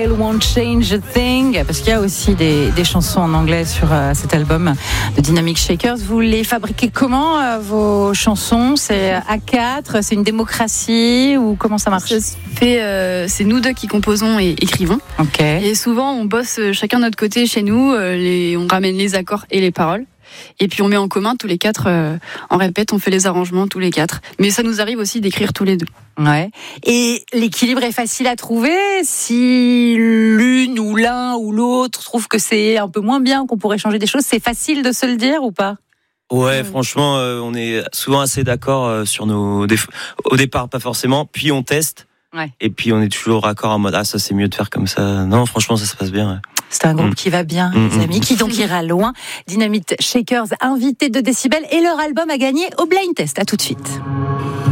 Still Won't Change a Thing, parce qu'il y a aussi des chansons en anglais sur cet album de Dynamic Shakers. Vous les fabriquez comment, vos chansons? C'est à 4, c'est une démocratie, ou comment ça marche? Ça se fait, c'est nous deux qui composons et écrivons. Ok. Et souvent, on bosse chacun de notre côté chez nous, on ramène les accords et les paroles. Et puis on met en commun tous les 4, on répète, on fait les arrangements tous les 4. Mais ça nous arrive aussi d'écrire tous les 2. Ouais. Et l'équilibre est facile à trouver si l'une ou l'un ou l'autre trouve que c'est un peu moins bien, qu'on pourrait changer des choses. C'est facile de se le dire ou pas? Ouais, franchement, on est souvent assez d'accord sur nos défauts. Au départ, pas forcément. Puis on teste. Ouais. Et puis on est toujours raccord en mode ça c'est mieux de faire comme ça. Non, franchement, ça se passe bien. Ouais. C'est un groupe qui va bien, les amis, qui donc ira loin. Dynamic Shakers, invité de Décibel, et leur album a gagné au Blind Test. À tout de suite.